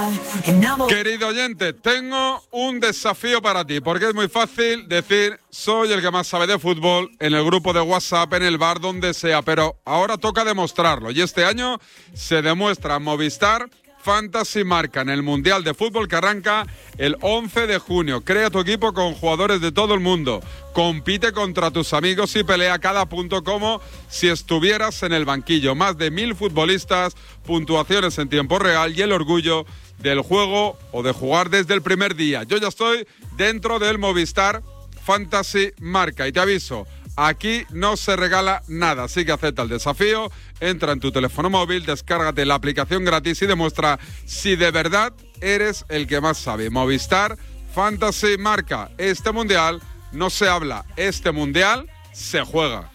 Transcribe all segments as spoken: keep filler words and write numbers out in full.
Querido oyente, tengo un desafío para ti, porque es muy fácil decir soy el que más sabe de fútbol en el grupo de WhatsApp, en el bar, donde sea, pero ahora toca demostrarlo, y este año se demuestra Movistar Fantasy Marca en el Mundial de Fútbol que arranca el once de junio. Crea tu equipo con jugadores de todo el mundo. Compite contra tus amigos y pelea cada punto como si estuvieras en el banquillo. Más de mil futbolistas, puntuaciones en tiempo real y el orgullo del juego o de jugar desde el primer día. Yo ya estoy dentro del Movistar Fantasy Marca y te aviso, aquí no se regala nada, así que acepta el desafío, entra en tu teléfono móvil, descárgate la aplicación gratis y demuestra si de verdad eres el que más sabe. Movistar Fantasy Marca. Este mundial no se habla, este mundial se juega.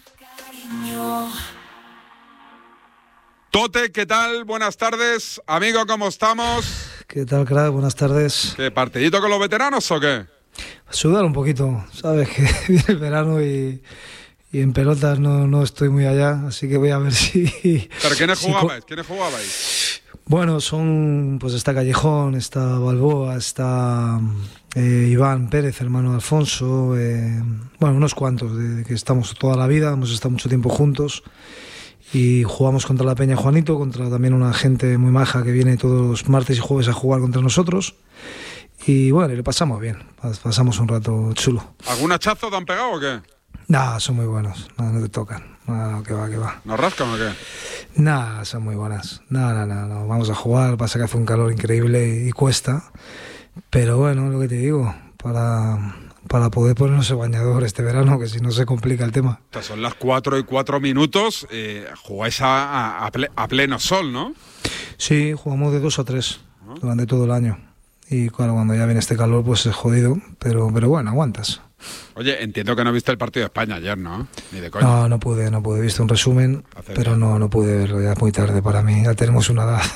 Tote, ¿qué tal? Buenas tardes. Amigo, ¿cómo estamos? ¿Qué tal, crack? Buenas tardes. ¿Qué, partidito con los veteranos o qué? Sudar un poquito, sabes que viene el verano y, y en pelotas no, no estoy muy allá, así que voy a ver si... ¿Pero quiénes si jugabais? ¿Quiénes jugabais? Bueno, son, pues está Callejón, está Balboa, está eh, Iván Pérez, hermano de Alfonso, eh, bueno, unos cuantos, de, de que estamos toda la vida, hemos estado mucho tiempo juntos y jugamos contra la Peña Juanito, contra también una gente muy maja que viene todos los martes y jueves a jugar contra nosotros. Y bueno, y lo pasamos bien, pasamos un rato chulo. ¿Algún hachazo te han pegado o qué? Nah, son muy buenos, no, no te tocan, no, no, que va, que va. ¿Nos rascan o qué? Nah, son muy buenas, no, no, no, no, vamos a jugar, pasa que hace un calor increíble y, y cuesta, pero bueno, lo que te digo, para, para poder ponernos el bañador este verano, que si no se complica el tema. Estas son las cuatro y cuatro minutos, eh, jugáis a, a, ple, a pleno sol, ¿no? Sí, jugamos de dos a tres ¿no? durante todo el año. Y claro, cuando ya viene este calor, pues es jodido, pero, pero bueno, aguantas. Oye, entiendo que no viste el partido de España ayer, ¿no? Ni de coña. No, no pude, no pude. He visto un resumen, Hace pero bien. no no pude verlo, ya es muy tarde para mí, ya tenemos una edad.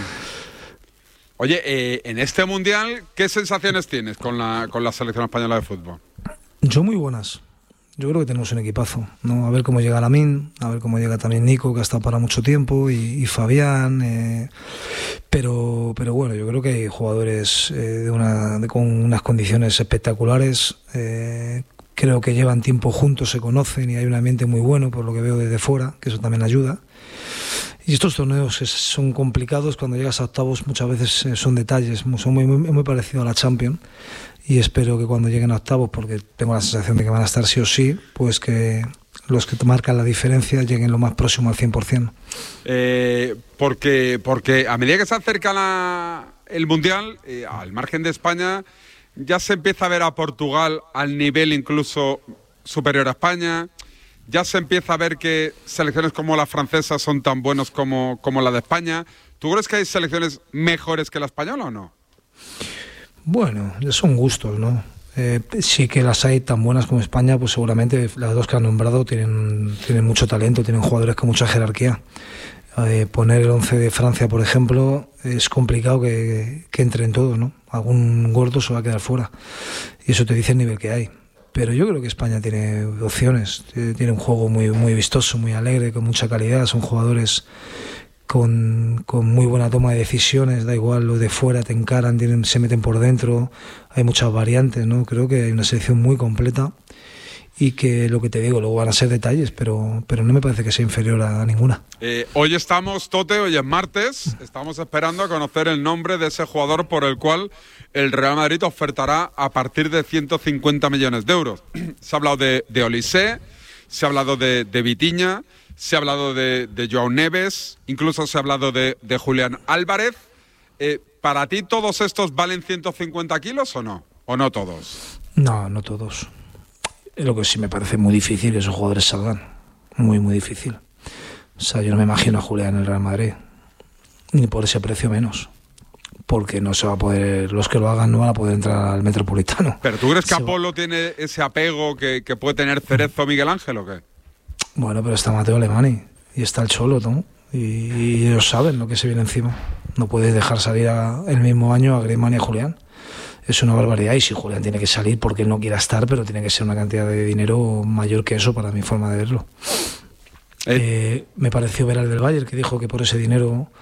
Oye, eh, en este Mundial, ¿qué sensaciones tienes con la, con la selección española de fútbol? Yo muy buenas. Yo creo que tenemos un equipazo, ¿no? A ver cómo llega Lamine, a ver cómo llega también Nico, que ha estado para mucho tiempo, y, y Fabián, eh, pero pero bueno, yo creo que hay jugadores eh, de una de, con unas condiciones espectaculares, eh, creo que llevan tiempo juntos, se conocen y hay un ambiente muy bueno por lo que veo desde fuera, que eso también ayuda. Y estos torneos son complicados, cuando llegas a octavos muchas veces son detalles, son muy, muy, muy parecidos a la Champions. Y espero que cuando lleguen a octavos, porque tengo la sensación de que van a estar sí o sí, pues que los que marcan la diferencia lleguen lo más próximo al cien por ciento. Eh, porque, porque a medida que se acerca la, el Mundial, eh, al margen de España, ya se empieza a ver a Portugal al nivel incluso superior a España. Ya se empieza a ver que selecciones como la francesa son tan buenos como, como la de España. ¿Tú crees que hay selecciones mejores que la española o no? Bueno, son gustos, ¿no? Eh, sí que las hay tan buenas como España, pues seguramente las dos que han nombrado tienen, tienen mucho talento, tienen jugadores con mucha jerarquía. Eh, poner el once de Francia, por ejemplo, es complicado que, que entren todos, ¿no? Algún gordo se va a quedar fuera. Y eso te dice el nivel que hay. Pero yo creo que España tiene opciones, tiene un juego muy, muy vistoso, muy alegre, con mucha calidad, son jugadores Con, con muy buena toma de decisiones, da igual, lo de fuera te encaran, tienen, se meten por dentro, hay muchas variantes, ¿no? Creo que hay una selección muy completa y que lo que te digo, luego van a ser detalles, pero, pero no me parece que sea inferior a ninguna. Eh, hoy estamos, Tote, hoy es martes, estamos esperando a conocer el nombre de ese jugador por el cual el Real Madrid ofertará a partir de ciento cincuenta millones de euros. Se ha hablado de, de Olise, se ha hablado de, de Vitinha, se ha hablado de, de Joao Neves, incluso se ha hablado de, de Julián Álvarez. Eh, ¿Para ti todos estos valen ciento cincuenta kilos o no? ¿O no todos? No, no todos. Lo que sí me parece muy difícil que esos jugadores salgan. Muy, muy difícil. O sea, yo no me imagino a Julián en el Real Madrid. Ni por ese precio menos. Porque no se va a poder, los que lo hagan no van a poder entrar al Metropolitano. ¿Pero tú crees que se Apolo va... tiene ese apego que, que puede tener Cerezo o Miguel Ángel o qué? Bueno, pero está Mateo Alemany y está el Cholo, ¿no? Y, y ellos saben lo que se viene encima. No puedes dejar salir a, el mismo año a Griezmann y a Julián. Es una barbaridad, y si Julián tiene que salir porque él no quiera estar, pero tiene que ser una cantidad de dinero mayor que eso para mi forma de verlo. Eh. Eh, me pareció ver al del Bayern que dijo que por ese dinero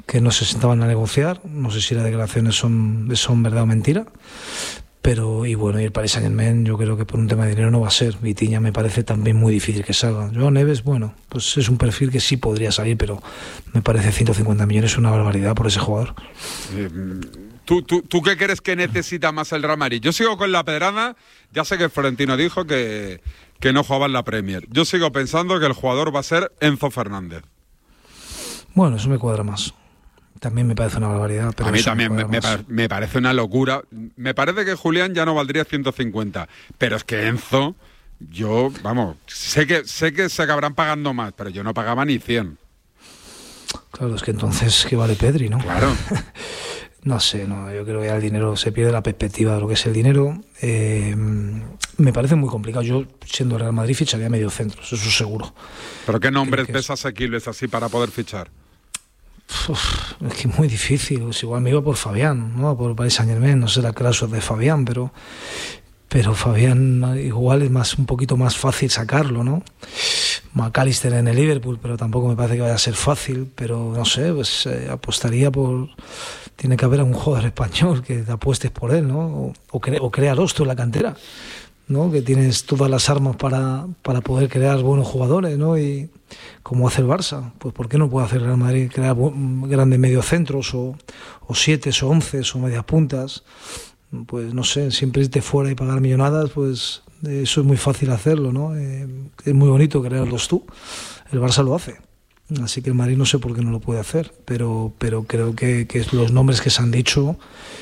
que no se sentaban a negociar. No sé si las declaraciones son, son verdad o mentira. Pero, y bueno, y el Paris Saint-Germain, yo creo que por un tema de dinero no va a ser. Vitinha me parece también muy difícil que salga. Joao Neves, bueno, pues es un perfil que sí podría salir, pero me parece ciento cincuenta millones una barbaridad por ese jugador. Eh, ¿tú, tú, ¿Tú qué crees que necesita más el Real Madrid? Yo sigo con la pedrada. Ya sé que Florentino dijo que, que no jugaba en la Premier. Yo sigo pensando que el jugador va a ser Enzo Fernández. Bueno, eso me cuadra más. También me parece una barbaridad. Pero a mí eso también me, me, me, me parece una locura. Me parece que Julián ya no valdría ciento cincuenta. Pero es que Enzo, yo, vamos, sé que sé que se acabarán pagando más, pero yo no pagaba ni cien. Claro, es que entonces, ¿qué vale Pedri, no? Claro. No sé, no, yo creo que ya el dinero, se pierde la perspectiva de lo que es el dinero. Eh, me parece muy complicado. Yo, siendo Real Madrid, ficharía medio centros, eso seguro. ¿Pero qué nombres que ves es... asequibles así para poder fichar? Uf, es que es muy difícil. Pues igual me iba por Fabián, ¿no? Por Paris Saint-Germain, no sé la clase de Fabián, pero pero Fabián igual es más un poquito más fácil sacarlo, ¿no? McAllister en el Liverpool, pero tampoco me parece que vaya a ser fácil, pero no sé, pues eh, apostaría por... Tiene que haber un jugador español que te apuestes por él, ¿no? O, o, cre, o crearlos tú en la cantera, ¿no? Que tienes todas las armas para, para poder crear buenos jugadores, ¿no? Y como hace el Barça, pues ¿por qué no puede hacer el Real Madrid crear grandes mediocentros o, o siete o once o medias puntas? Pues no sé, siempre irte fuera y pagar millonadas, pues eso es muy fácil hacerlo, ¿no? Eh, es muy bonito crearlos tú, el Barça lo hace, así que el Madrid no sé por qué no lo puede hacer, pero, pero creo que, que los nombres que se han dicho,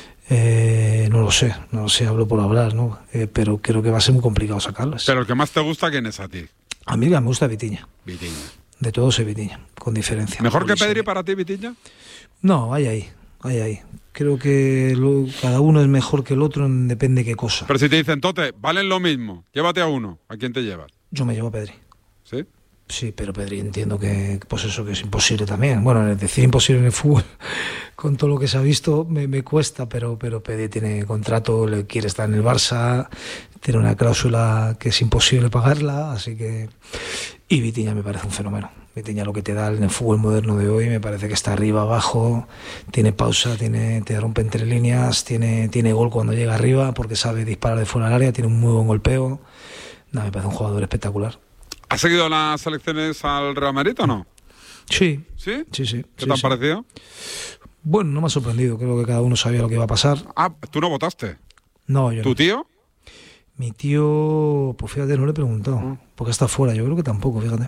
eh, no lo sé, no lo sé, hablo por hablar, ¿no? Eh, pero creo que va a ser muy complicado sacarlas. Pero el que más te gusta, ¿quién es a ti? A mí me gusta Vitinha. Vitinha. De todos es Vitinha, con diferencia. ¿Mejor que Pedri para ti, Vitinha? No, hay ahí, hay ahí. Creo que lo, cada uno es mejor que el otro, depende de qué cosa. Pero si te dicen, Tote, valen lo mismo, llévate a uno, ¿a quién te llevas? Yo me llevo a Pedri. ¿Sí? Sí, pero Pedri entiendo que, pues eso, que es imposible también. Bueno, es decir imposible en el fútbol, con todo lo que se ha visto, me, me cuesta, pero, pero Pedri tiene contrato, le quiere estar en el Barça, tiene una cláusula que es imposible pagarla, así que... Y Vitinha me parece un fenómeno. Vitinha lo que te da en el fútbol moderno de hoy me parece que está arriba, abajo, tiene pausa, tiene, te rompe entre líneas, tiene, tiene gol cuando llega arriba porque sabe disparar de fuera del área, tiene un muy buen golpeo. No, me parece un jugador espectacular. ¿Has seguido las selecciones al Real Madrid o no? Sí. ¿Sí? Sí, sí. ¿Qué sí, te han sí. parecido? Bueno, no me ha sorprendido, creo que cada uno sabía lo que iba a pasar. Ah, ¿tú no votaste? No, yo ¿Tu no. tío? Mi tío, pues fíjate, no le he preguntado, porque está fuera, yo creo que tampoco, fíjate.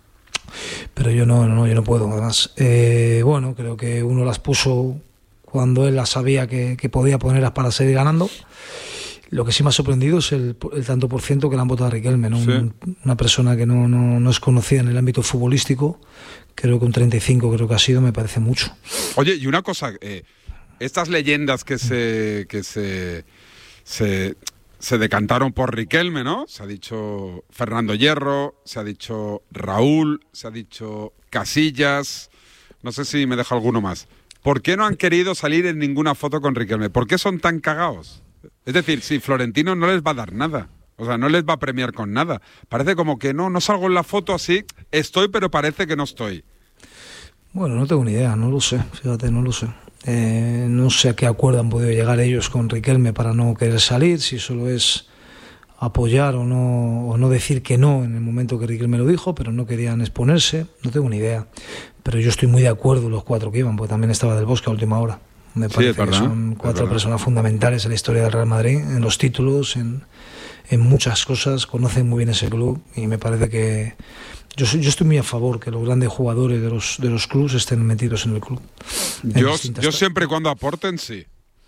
Pero yo no, no, yo no puedo, además. Eh, bueno, creo que uno las puso cuando él las sabía que, que podía ponerlas para seguir ganando. Lo que sí me ha sorprendido es el, el tanto por ciento que le han votado a Riquelme, ¿no? Sí. Un, una persona que no, no, no es conocida en el ámbito futbolístico, creo que un treinta y cinco creo que ha sido, me parece mucho. Oye, y una cosa, eh, estas leyendas que se... que se, se se decantaron por Riquelme, ¿no? Se ha dicho Fernando Hierro, se ha dicho Raúl, se ha dicho Casillas, no sé si me deja alguno más. ¿Por qué no han querido salir en ninguna foto con Riquelme? ¿Por qué son tan cagados? Es decir, si Florentino no les va a dar nada, o sea, no les va a premiar con nada. Parece como que no, no salgo en la foto así, estoy pero parece que no estoy. Bueno, no tengo ni idea, no lo sé, fíjate, no lo sé. Eh, no sé a qué acuerdo han podido llegar ellos con Riquelme para no querer salir, si solo es apoyar o no, o no decir que no en el momento que Riquelme lo dijo, pero no querían exponerse, no tengo ni idea. Pero yo estoy muy de acuerdo los cuatro que iban, porque también estaba Del Bosque a última hora. Me Sí, parece verdad, que son cuatro es personas fundamentales en la historia del Real Madrid, en los títulos, en, en muchas cosas, conocen muy bien ese club y me parece que yo, soy, yo estoy muy a favor que los grandes jugadores de los, de los clubes estén metidos en el club. Yo, yo siempre y cuando aporten, sí.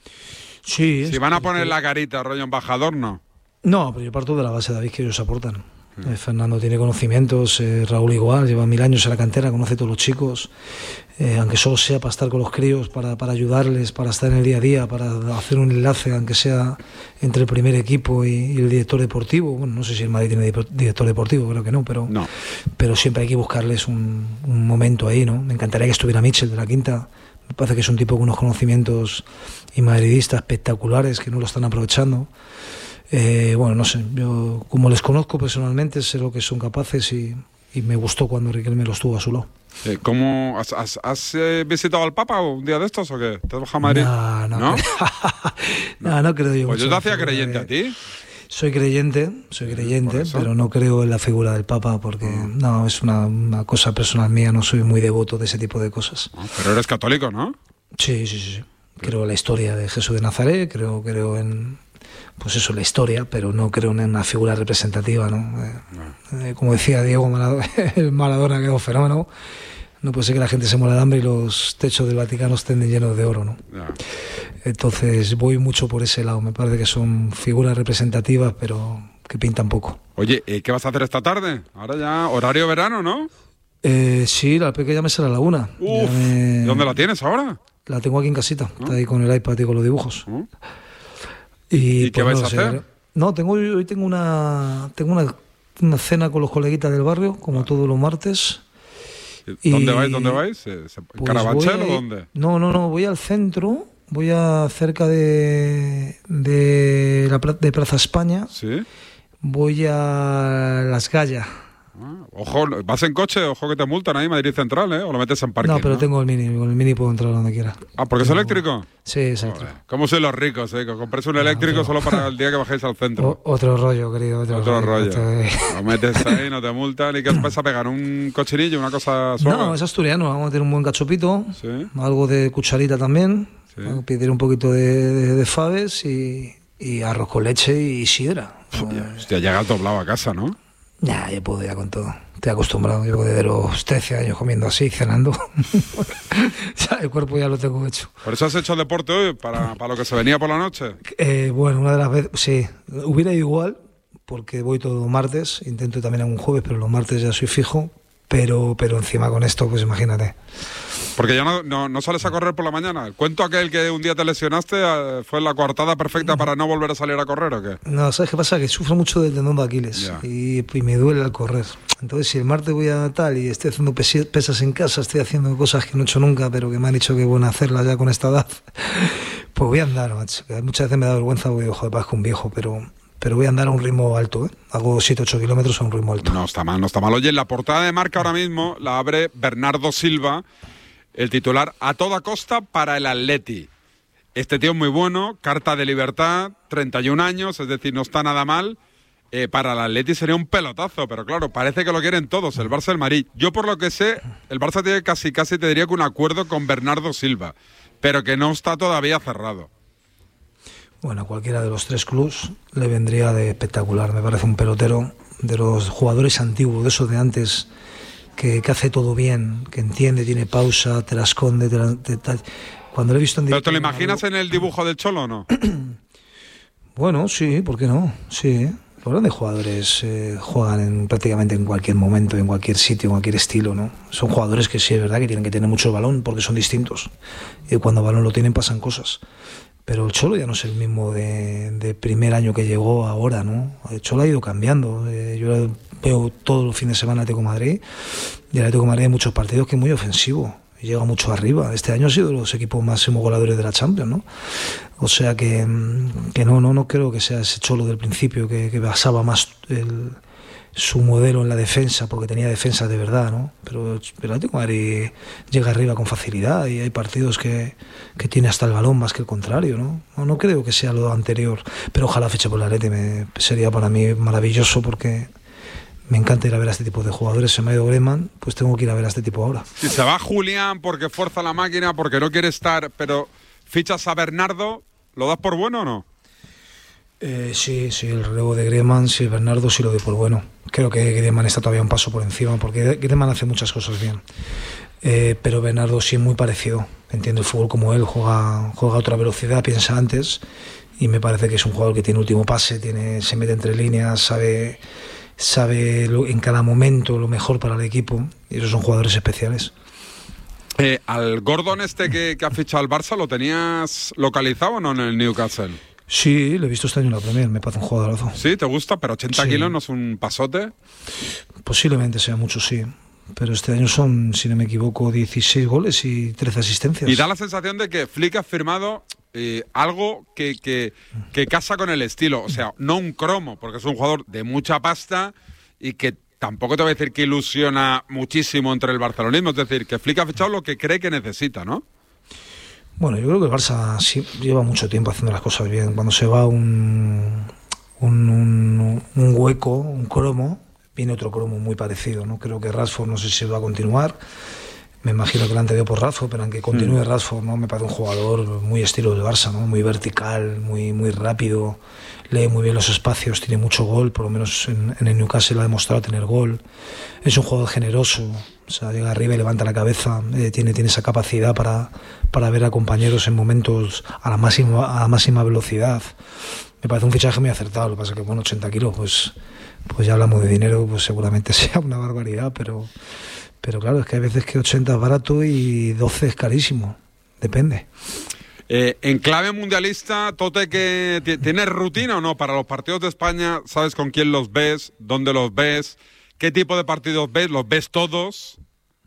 Sí. Si van a poner la carita rollo embajador, no. No, pero yo parto de la base, David, que ellos aportan. Mm. Eh, Fernando tiene conocimientos, eh, Raúl igual, lleva mil años en la cantera, conoce a todos los chicos, eh, aunque solo sea para estar con los críos, para, para ayudarles, para estar en el día a día, para hacer un enlace, aunque sea entre el primer equipo y, y el director deportivo. Bueno, no sé si el Madrid tiene director deportivo, creo que no, pero, no. pero siempre hay que buscarles un, un momento ahí, ¿no? Me encantaría que estuviera Mitchell de la Quinta. Me parece que es un tipo con unos conocimientos y madridistas espectaculares que no lo están aprovechando. Eh, bueno, no sé, yo como les conozco personalmente sé lo que son capaces y, y me gustó cuando Riquelme los tuvo a su lado. Eh, ¿Cómo has, has, has eh, visitado al Papa un día de estos o qué? ¿Te has bajado a Madrid? No, no, ¿No? no, no creo yo. Pues yo mucho te en la hacía figura creyente de- a ti. Soy creyente, soy creyente, pero no creo en la figura del Papa porque no, es una, una cosa personal mía, no soy muy devoto de ese tipo de cosas. Ah, pero eres católico, ¿no? Sí, sí, sí, sí. Creo en la historia de Jesús de Nazaret, creo, creo en, pues eso, la historia, pero no creo en una figura representativa, ¿no? Eh, eh, como decía Diego Maradona, el Maradona, que es un fenómeno. No puede ser que la gente se muera de hambre y los techos del Vaticano estén llenos de oro, ¿no? Ya. Entonces voy mucho por ese lado. Me parece que son figuras representativas, pero que pintan poco. Oye, ¿eh, ¿qué vas a hacer esta tarde? Ahora ya, horario verano, ¿no? Eh, sí, la pequeña me será a la una. Uf, Ya me- ¿dónde la tienes ahora? La tengo aquí en casita. Está ahí con el iPad y con los dibujos. ¿Mm? ¿Y, ¿Y qué pues, vais no a sé, hacer? No, tengo hoy tengo una tengo una, una cena con los coleguitas del barrio, como todos los martes. ¿Dónde Y- vais? ¿Dónde vais? ¿En Pues Carabanchel voy o a- dónde? No, no, no, voy al centro, voy a cerca de de la pla- de Plaza España, Sí. voy a Las Gallas. Ah, ojo, ¿vas en coche? Ojo que te multan ahí, Madrid Central, ¿eh? O lo metes en parking. No, pero tengo el mini, con el mini puedo entrar donde quiera. Ah, ¿porque es Tengo- eléctrico? Sí, es eléctrico. Joder, ¿cómo sois los ricos, eh? Que compréis un eléctrico otro- solo para el día que bajéis al centro. O- otro rollo, querido, otro, Otro rollo. Otro- Lo metes ahí, no te multan. ¿Y qué os vais a pegar? ¿Un cochinillo? ¿Una cosa suave? No, es asturiano, vamos a tener un buen cachopito, Sí. algo de cucharita también, Sí. vamos a pedir un poquito de, de, de faves y, y arroz con leche y sidra. Hostia, llegas doblado a casa, ¿no? Ya, yo puedo ya con todo. Estoy acostumbrado. Yo desde los trece años comiendo así, cenando. Ya, el cuerpo ya lo tengo hecho. ¿Por eso has hecho deporte hoy? ¿Para, para lo que se venía por la noche? Eh, bueno, una de las veces, sí, hubiera ido igual, porque voy todos los martes, intento también algún jueves, pero los martes ya soy fijo, pero, pero encima con esto, pues imagínate. Porque ya no, no, no sales a correr por la mañana. ¿El cuento aquel que un día te lesionaste eh, fue la coartada perfecta para no volver a salir a correr o qué? No, ¿sabes qué pasa? Que sufro mucho del tendón de Aquiles Ya. y, y me duele al correr. Entonces, si el martes voy a tal y estoy haciendo pesi- pesas en casa, estoy haciendo cosas que no he hecho nunca, pero que me han dicho que es bueno hacerlas ya con esta edad, pues voy a andar, macho. Que muchas veces me da vergüenza porque, joder, parezco un viejo, pero, pero voy a andar a un ritmo alto, ¿eh? Hago siete ocho kilómetros a un ritmo alto. No está mal, no está mal. Oye, en la portada de Marca ahora mismo la abre Bernardo Silva, el titular a toda costa para el Atleti. Este tío es muy bueno, carta de libertad, treinta y un años, es decir, no está nada mal. Eh, para el Atleti sería un pelotazo, pero claro, parece que lo quieren todos, el Barça y el Madrid. Yo por lo que sé, el Barça tiene casi, casi te diría que un acuerdo con Bernardo Silva, pero que no está todavía cerrado. Bueno, a cualquiera de los tres clubs le vendría de espectacular. Me parece un pelotero de los jugadores antiguos, de esos de antes, que, que hace todo bien, que entiende, tiene pausa, te la esconde. Te la, te- te- cuando lo he visto en ¿Pero directo... te lo imaginas en el dibujo del Cholo o no? Bueno, sí, ¿por qué no? Sí, los grandes jugadores eh, juegan en, prácticamente en cualquier momento, en cualquier sitio, en cualquier estilo, ¿no? Son jugadores que sí es verdad que tienen que tener mucho balón porque son distintos. Y cuando balón lo tienen pasan cosas. Pero el Cholo ya no es el mismo de, de primer año que llegó ahora, ¿no? El Cholo ha ido cambiando. Eh, yo veo todos los fines de semana Atlético de Madrid y el Atlético de Madrid hay muchos partidos que es muy ofensivo. Llega mucho arriba. Este año ha sido de los equipos máximos goleadores de la Champions, ¿no? O sea que, que no, no, no creo que sea ese Cholo del principio que, que basaba más el, su modelo en la defensa, porque tenía defensa de verdad, ¿no? Pero, pero el Atlético de Madrid llega arriba con facilidad y hay partidos que, que tiene hasta el balón más que el contrario, ¿no? No, no creo que sea lo anterior, pero ojalá fiche por el Atleti, me, sería para mí maravilloso porque me encanta ir a ver a este tipo de jugadores. Se me ha ido Griezmann, pues tengo que ir a ver a este tipo ahora. Si se va Julián porque fuerza la máquina, porque no quiere estar, pero fichas a Bernardo, ¿lo das por bueno o no? Eh, sí, sí, el relevo de Griezmann, sí, Bernardo sí lo doy por bueno. Creo que Griezmann está todavía un paso por encima, porque Griezmann hace muchas cosas bien. Eh, pero Bernardo sí es muy parecido, entiende el fútbol como él, juega, juega a otra velocidad, piensa antes, y me parece que es un jugador que tiene último pase, tiene, se mete entre líneas, sabe, sabe lo, en cada momento lo mejor para el equipo, y esos son jugadores especiales. Eh, ¿Al Gordon este que, que ha fichado al Barça lo tenías localizado o no en el Newcastle? Sí, lo he visto este año en la Premier, me parece un jugadorazo. Sí, ¿te gusta? Pero ochenta Sí. kilos no es un pasote. Posiblemente sea mucho, sí. Pero este año son, si no me equivoco, dieciséis goles y trece asistencias. Y da la sensación de que Flick ha firmado eh, algo que, que, que casa con el estilo. O sea, no un cromo, porque es un jugador de mucha pasta y que tampoco te voy a decir que ilusiona muchísimo entre el barcelonismo, es decir, que Flick ha fichado lo que cree que necesita, ¿no? Bueno, yo creo que el Barça sí lleva mucho tiempo haciendo las cosas bien. Cuando se va un, un, un, un hueco, un cromo, viene otro cromo muy parecido, ¿no? Creo que Rashford no sé si va a continuar. Me imagino que lo han pedido por Rashford, pero aunque continúe mm. Rashford, ¿no? Me parece un jugador muy estilo del Barça, ¿no? Muy vertical, muy, muy rápido, lee muy bien los espacios, tiene mucho gol, por lo menos en, en el Newcastle ha demostrado tener gol. Es un jugador generoso, o sea, llega arriba y levanta la cabeza, eh, tiene, tiene esa capacidad para, para ver a compañeros en momentos a la máxima, a la máxima velocidad. Me parece un fichaje muy acertado, lo que pasa es que, bueno, ochenta kilos, pues, pues ya hablamos de dinero, pues seguramente sea una barbaridad, pero... Pero claro, es que hay veces que ochenta es barato y doce es carísimo. Depende. Eh, en clave mundialista, Tote, que ¿tienes rutina o no para los partidos de España? ¿Sabes con quién los ves? ¿Dónde los ves? ¿Qué tipo de partidos ves? ¿Los ves todos?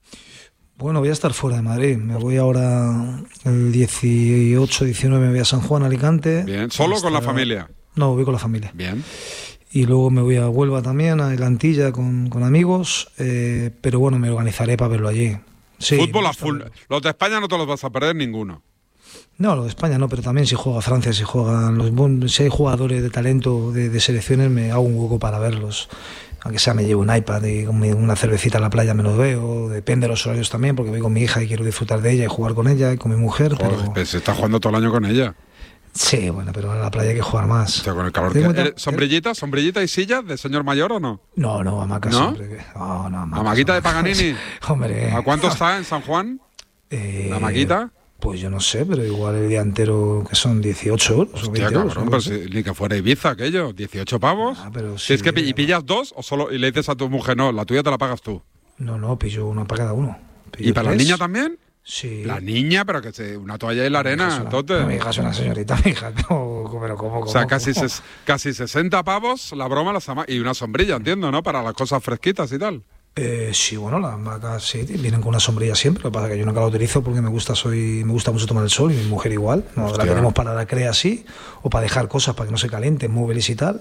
Bueno, voy a estar fuera de Madrid. Me voy ahora el dieciocho, diecinueve, me voy a San Juan, Alicante. Bien. ¿Solo hasta... con la familia? No, voy con la familia. Bien. Y luego me voy a Huelva también, a Elantilla con, con amigos, eh, pero bueno, me organizaré para verlo allí. Sí, fútbol a full. Los de España no te los vas a perder ninguno. No, los de España no, pero también si juega Francia, si juegan los, si hay jugadores de talento de, de selecciones, me hago un hueco para verlos. Aunque sea me llevo un iPad y una cervecita a la playa me los veo, depende de los horarios también, porque voy con mi hija y quiero disfrutar de ella y jugar con ella y con mi mujer. Joder, pero pues se está jugando todo el año con ella. Sí, bueno, pero en la playa hay que jugar más. O sea, con el calor que... ¿Eh, ¿Sombrillita? ¿Sombrillita y sillas de señor mayor o no? No, no, hamaca ¿No? siempre. Oh, no, hamaca, ¿Hamaquita de Paganini? Hombre. ¿A cuánto está en San Juan? Eh, ¿La hamaquita? Pues yo no sé, pero igual el día entero que son dieciocho euros. Hostia, o veinte cabrón, euros, pero si, ni que fuera Ibiza aquello, dieciocho pavos. Ah, pero sí, si es que ¿y pillas dos o solo y le dices a tu mujer, no, la tuya te la pagas tú? No, no, pillo uno para cada uno. ¿Y para la niña también? Sí. La niña, pero que se, una toalla en la arena, entonces. Mi hija es una señorita, mi hija, no, pero ¿cómo, cómo? O sea, casi, ¿cómo? Ses, casi sesenta pavos la broma las ama- y una sombrilla, entiendo, ¿no? Para las cosas fresquitas y tal. Eh, sí, bueno, las marcas sí, vienen con una sombrilla siempre. Lo que pasa es que yo nunca la utilizo porque me gusta soy me gusta mucho tomar el sol y mi mujer igual. No, la tenemos para la crea así o para dejar cosas para que no se calienten, móviles y tal.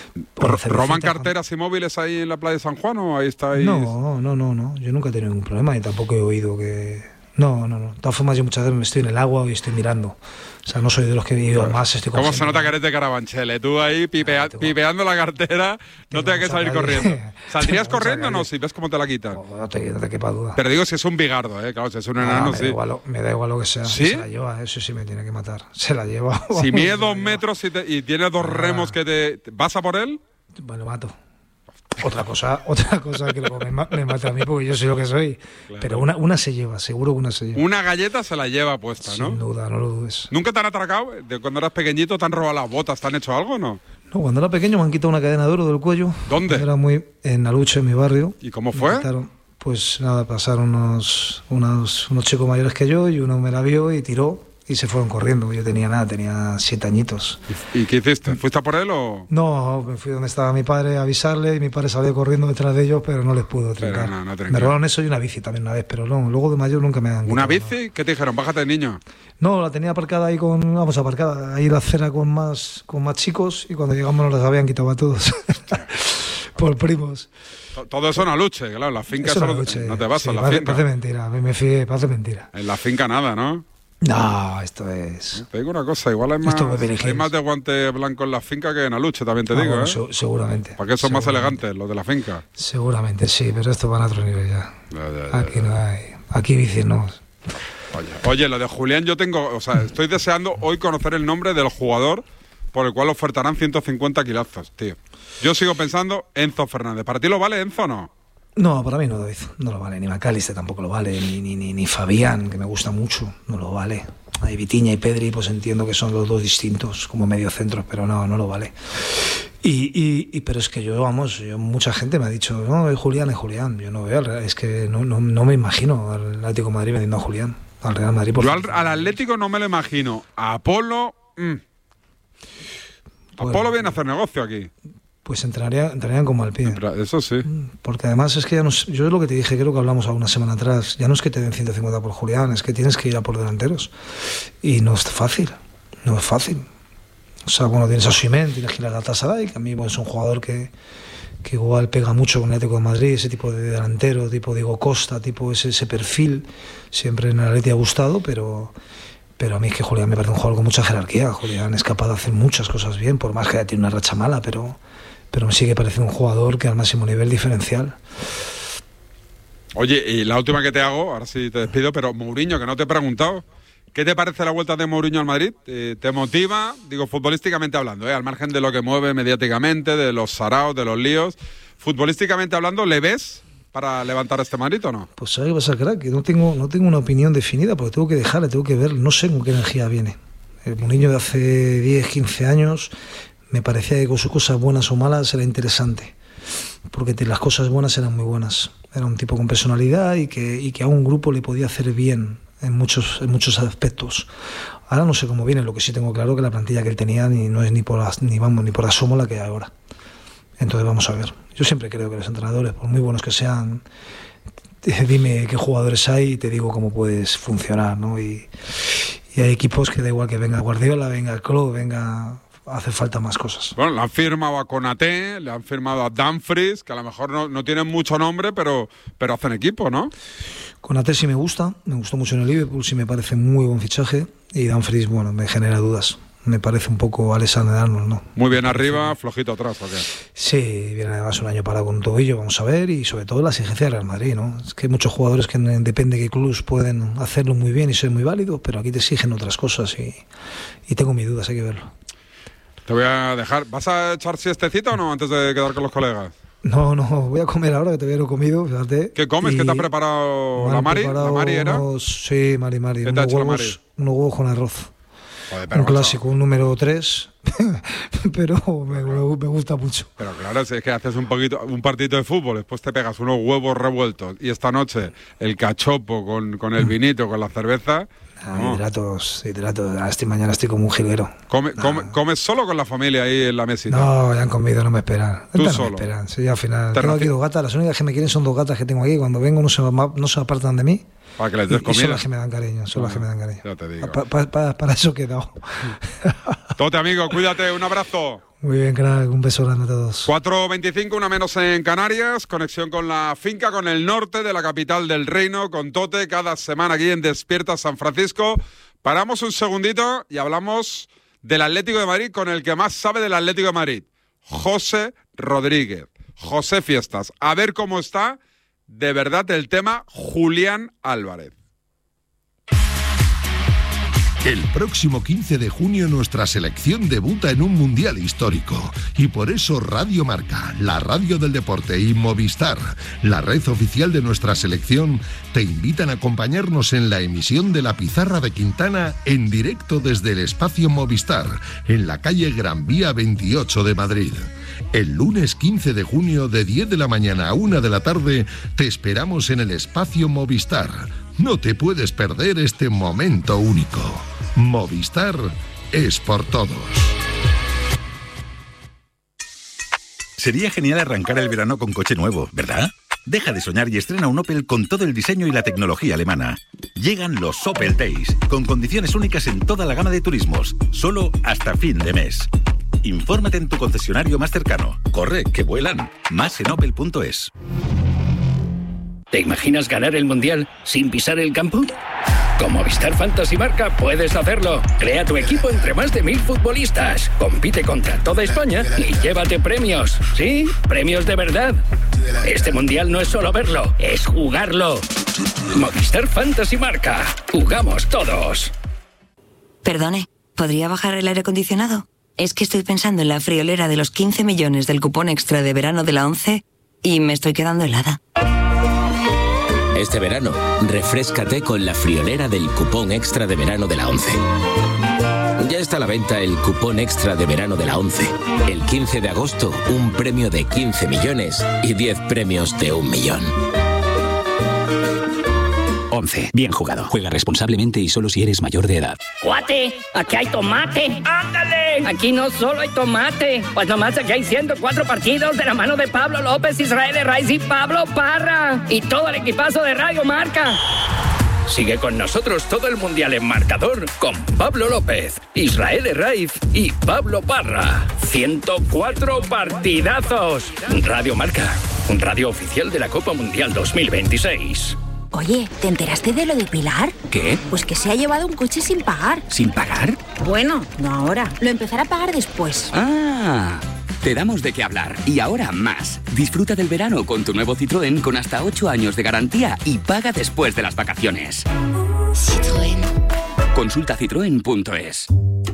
¿Roban carteras y móviles ahí en la playa de San Juan o ahí está ahí? No, no, no, no. Yo nunca he tenido ningún problema y tampoco he oído que... No, no, no. De todas formas, yo muchas veces estoy en el agua y estoy mirando. O sea, no soy de los que he ido más. Estoy ¿Cómo se nota que eres de Carabanchel? ¿eh? Tú ahí pipea, tengo, pipeando la cartera, no te hay que salir corriendo. ¿Saldrías corriendo o no? Si ves cómo te la quitan. No, no, te, no te quepa duda. Pero digo si es un bigardo, ¿eh? Claro, si es un enano, no, me sí. Da igual, me da igual lo que sea. ¿Sí? Se la lleva, eso sí me tiene que matar. Se la lleva. Si mide dos metros y, te, y tiene dos ah. remos que te... ¿Vas a por él? Bueno, mato. Otra cosa, otra cosa que luego me, me mata a mí porque yo soy lo que soy. Claro. Pero una, una se lleva, seguro que una se lleva. Una galleta se la lleva puesta, ¿no? Sin duda, no lo dudes. ¿Nunca te han atracado? ¿De cuando eras pequeñito te han robado las botas? ¿Te han hecho algo o no? No, cuando era pequeño me han quitado una cadena de oro del cuello. ¿Dónde? Era muy en Aluche, en mi barrio. ¿Y cómo fue? Pues nada, pasaron unos, unos, unos chicos mayores que yo y uno me la vio y tiró. Y se fueron corriendo. Yo tenía nada, tenía siete añitos. ¿Y qué hiciste? ¿Fuiste a por él o...? No, me fui donde estaba mi padre a avisarle y mi padre salió corriendo detrás de ellos, pero no les pudo trincar. No, no me robaron eso y una bici también una vez, pero no, luego de mayor nunca me han... ¿Una bici? No. ¿Qué te dijeron? Bájate, niño. No, la tenía aparcada ahí con... Vamos, aparcada. Ahí la acera con más, con más chicos y cuando llegamos nos las habían quitado a todos. Por primos. Todo eso en Aluche, claro, en la finca eso eso Aluche, no te vas sí, a la parece, finca. Parece mentira, me, me fié, parece mentira. En la finca nada, ¿no? No, esto es... Te digo una cosa, igual hay más, hay más de guante blanco en la finca que en Aluche, también te ah, digo, bueno, ¿eh? Se, seguramente. ¿Para qué son más elegantes los de la finca? Seguramente, sí, pero esto van a otro nivel ya. ya, ya, ya aquí ya. no hay... Aquí bicis no. Oye, oye, lo de Julián yo tengo... O sea, estoy deseando hoy conocer el nombre del jugador por el cual ofertarán ciento cincuenta kilazos, tío. Yo sigo pensando Enzo Fernández. ¿Para ti lo vale Enzo o no? No, para mí no, David, no lo vale, ni McAllister tampoco lo vale, ni, ni, ni, ni Fabián, que me gusta mucho, no lo vale. Hay Vitinha y Pedri, pues entiendo que son los dos distintos como mediocentros, pero no, no lo vale. Y, y, y pero es que yo, vamos, yo, mucha gente me ha dicho, no, es Julián, es Julián, yo no veo, es que no, no, no me imagino al Atlético de Madrid vendiendo a Julián, al Real Madrid. Por yo al, al Atlético no me lo imagino, a Apolo, mmm. Pues, Apolo viene a hacer negocio aquí. Pues entraría, entrarían como al pie. Eso sí. Porque además es que ya no, yo es lo que te dije, creo que hablamos una semana atrás, ya no es que te den ciento cincuenta por Julián, es que tienes que ir a por delanteros. Y no es fácil, no es fácil. O sea, bueno, tienes a Osimhen, tienes que ir a Galatasaray, que a mí bueno, es un jugador que, que igual pega mucho con el Atlético de Madrid, ese tipo de delantero, tipo Diego Costa, tipo ese, ese perfil, siempre en el Atleti ha gustado, pero, pero a mí es que Julián me parece un jugador con mucha jerarquía. Julián es capaz de hacer muchas cosas bien, por más que haya tenido una racha mala, pero, pero me sigue pareciendo un jugador que al máximo nivel diferencial. Oye, y la última que te hago, ahora sí te despido, pero Mourinho, que no te he preguntado, ¿qué te parece la vuelta de Mourinho al Madrid? ¿Te, te motiva? Digo, futbolísticamente hablando, ¿eh? Al margen de lo que mueve mediáticamente, de los saraos, de los líos. Futbolísticamente hablando, ¿le ves para levantar este Madrid o no? Pues ¿sabes qué pasa, crack? Que no tengo, no tengo una opinión definida, porque tengo que dejarle, tengo que ver, no sé con qué energía viene. El Mourinho de hace diez, quince años me parecía que con sus cosas buenas o malas era interesante, porque las cosas buenas eran muy buenas. Era un tipo con personalidad y que, y que a un grupo le podía hacer bien en muchos, en muchos aspectos. Ahora no sé cómo viene, lo que sí tengo claro que la plantilla que él tenía ni, no es ni por, ni, vamos, ni por asomo la que hay ahora. Entonces vamos a ver. Yo siempre creo que los entrenadores, por muy buenos que sean, dime qué jugadores hay y te digo cómo puedes funcionar, ¿no? Y, y hay equipos que da igual que venga Guardiola, venga Klopp, venga... hace falta más cosas. Bueno, le han firmado a Konaté, le han firmado a Dumfries, que a lo mejor no, no tienen mucho nombre, pero, pero hacen equipo, ¿no? Konaté sí me gusta, me gustó mucho en el Liverpool, sí me parece muy buen fichaje, y Dumfries, bueno, me genera dudas. Me parece un poco Alexander Arnold, ¿no? Muy bien arriba, flojito atrás, ¿o qué? Sí, viene además un año parado con un tobillo, vamos a ver, y sobre todo la exigencia del Real Madrid, ¿no? Es que hay muchos jugadores que depende de qué clubes pueden hacerlo muy bien y ser muy válidos, pero aquí te exigen otras cosas y, y tengo mis dudas, hay que verlo. Te voy a dejar. ¿Vas a echar siestecita o no antes de quedar con los colegas? No, no, voy a comer ahora que te veo comido, fíjate. ¿Qué comes? ¿Qué te ha preparado la Mari? ¿La Mari era? Unos, sí, Mari, Mari. ¿Qué te ha hecho la Mari? Unos huevos con arroz. Joder, pero un clásico, un número tres, pero me, me gusta mucho. Pero claro, si es que haces un poquito un partidito de fútbol, después te pegas unos huevos revueltos y esta noche el cachopo con, con el vinito, con la cerveza... Ah, no. Hidratos, hidratos. Este mañana estoy como un jilguero. Come, come, ¿Comes solo con la familia ahí en la mesita? No, ya han comido, no me esperan. ¿Tú no solo? Me esperan. Sí, al final. Tengo aquí dos gatas, las únicas que me quieren son dos gatas que tengo aquí. Cuando vengo no se, no se apartan de mí. Para que les des y, comida. y son las que me dan cariño, son no, las que me dan cariño. Ya te digo. Pa, pa, pa, para eso he quedado. Tote, amigo, cuídate, un abrazo. Muy bien, crack, un beso grande a todos. cuatro veinticinco, una menos en Canarias, conexión con la finca, con el norte de la capital del reino, con Tote, cada semana aquí en Despierta San Francisco. Paramos un segundito y hablamos del Atlético de Madrid con el que más sabe del Atlético de Madrid, José Rodríguez, José Fiestas. A ver cómo está de verdad el tema Julián Álvarez. El próximo quince de junio nuestra selección debuta en un mundial histórico y por eso Radio Marca, la radio del deporte y Movistar, la red oficial de nuestra selección, te invitan a acompañarnos en la emisión de La Pizarra de Quintana en directo desde el espacio Movistar, en la calle Gran Vía veintiocho de Madrid. El lunes quince de junio de diez de la mañana a una de la tarde te esperamos en el espacio Movistar. No te puedes perder este momento único. Movistar es por todos. Sería genial arrancar el verano con coche nuevo, ¿verdad? Deja de soñar y estrena un Opel con todo el diseño y la tecnología alemana. Llegan los Opel Days, con condiciones únicas en toda la gama de turismos, solo hasta fin de mes. Infórmate en tu concesionario más cercano. Corre, que vuelan. Más en opel punto es. ¿Te imaginas ganar el Mundial sin pisar el campo? Con Movistar Fantasy Marca puedes hacerlo. Crea tu equipo entre más de mil futbolistas. Compite contra toda España y llévate premios. ¿Sí? Premios de verdad. Este Mundial no es solo verlo, es jugarlo. Movistar Fantasy Marca. Jugamos todos. Perdone, ¿podría bajar el aire acondicionado? Es que estoy pensando en la friolera de los quince millones del cupón extra de verano de la ONCE y me estoy quedando helada. Este verano, refréscate con la friolera del cupón extra de verano de la ONCE. Ya está a la venta el cupón extra de verano de la ONCE. El quince de agosto, un premio de quince millones y diez premios de un millón. ONCE. Bien jugado. Juega responsablemente y solo si eres mayor de edad. ¡Cuate! ¡Aquí hay tomate! ¡Ándale! Aquí no solo hay tomate. Pues nomás aquí hay ciento cuatro partidos de la mano de Pablo López, Israel Herraiz y Pablo Parra. Y todo el equipazo de Radio Marca. Sigue con nosotros todo el Mundial en marcador con Pablo López, Israel Herraiz y Pablo Parra. ciento cuatro partidazos. Radio Marca, radio oficial de la Copa Mundial dos mil veintiséis. Oye, ¿te enteraste de lo de Pilar? ¿Qué? Pues que se ha llevado un coche sin pagar. ¿Sin pagar? Bueno, no ahora. Lo empezará a pagar después. Ah, te damos de qué hablar. Y ahora más. Disfruta del verano con tu nuevo Citroën con hasta ocho años de garantía y paga después de las vacaciones. Citroën. Consulta citroen punto es.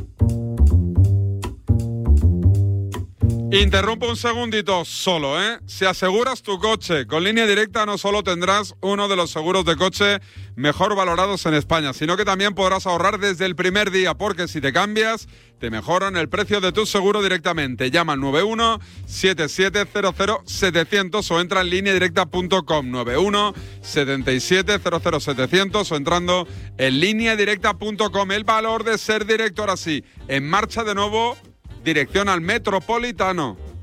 Interrumpo un segundito solo, ¿eh? Si aseguras tu coche con Línea Directa, no solo tendrás uno de los seguros de coche mejor valorados en España, sino que también podrás ahorrar desde el primer día, porque si te cambias, te mejoran el precio de tu seguro directamente. Llama al nueve uno siete siete cero cero siete cero cero o entra en línea directa punto com, nueve uno siete siete cero cero siete cero cero o entrando en línea directa punto com. El valor de ser directo, ahora sí, en marcha de nuevo. Dirección al Metropolitano.